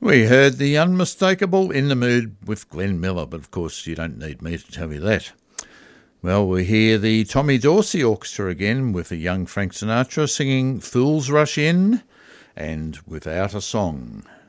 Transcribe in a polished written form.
We heard the unmistakable In the Mood with Glenn Miller, but of course you don't need me to tell you that. Well, we hear the Tommy Dorsey Orchestra again with a young Frank Sinatra singing Fools Rush In and Without a Song.